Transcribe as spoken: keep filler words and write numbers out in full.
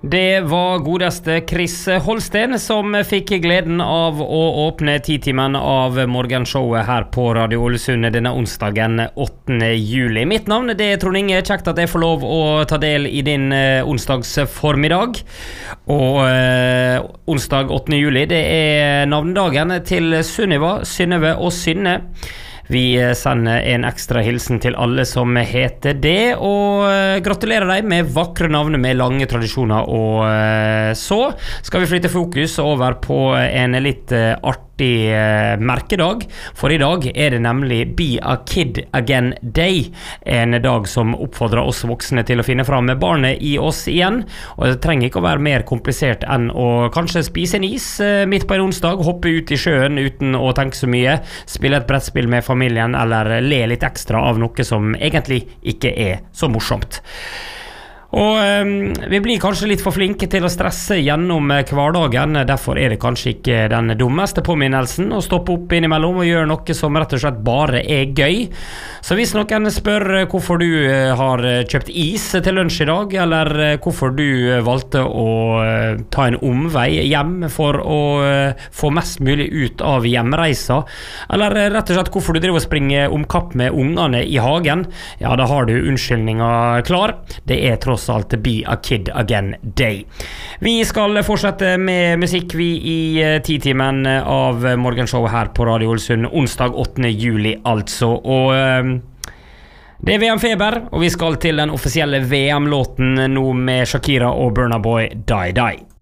Det var godeste Chris Holsten som fikk gleden av å åpne titimen av morgenshowet her på Radio Ålesund denne onsdagen åttende juli. Mitt navn det er Trond Inge, kjekt at jeg får lov å ta del i din eh, onsdagsformiddag. Og eh, onsdag åttende juli det er navnedagen til Sunniva, Synnøve og Synne. Vi sender en ekstra hilsen til alle som heter det, og gratulerer deg med vakre navn med lange tradisjoner. Og så skal vi flytte fokus over på en litt artig merkedag, for i dag er det nemlig Be a Kid Again Day, en dag som oppfordrer oss voksne til å finne fram med barnet i oss igjen. Og det trenger ikke å være mer komplisert enn å kanskje spise en is midt på en onsdag, hoppe ut i sjøen uten å tenke så mye, spille et brettspill med familien eller le litt ekstra av noe som egentlig ikke er så morsomt. Og um, vi blir kanskje litt for flinke til å stresse gjennom hverdagen, derfor er det kanskje ikke den dummeste påminnelsen å stoppe opp innimellom og gjøre noe som rett og slett bare er gøy. Så hvis noen spør hvorfor du har kjøpt is til lunsj i dag, eller hvorfor du valgte å ta en omvei hjem for å få mest mulig ut av hjemreisa, eller rett og slett hvorfor du driver og springer om kapp med ungene i hagen, ja, da har du unnskyldninger klar. Det er tross alt Be a Kid Again Day. Vi skal fortsette med musikk vi i titimen av morgenshowet her på Radio Ålesund onsdag åttende juli altså, og um, det er V M-feber, og vi skal til den offisielle V M-låten nå med Shakira og Burna Boy, Die Die.